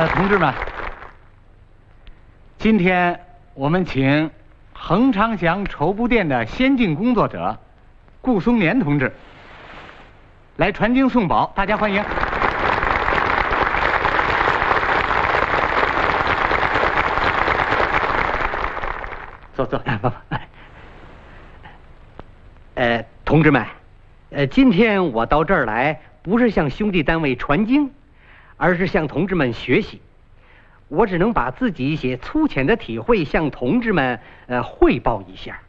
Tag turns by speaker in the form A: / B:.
A: 同志们，今天我们请恒昌祥绸布店的先进工作者顾松年同志来传经送宝，大家欢迎。坐。
B: 同志们，今天我到这儿来，不是向兄弟单位传经，而是向同志们学习。我只能把自己一些粗浅的体会向同志们汇报一下。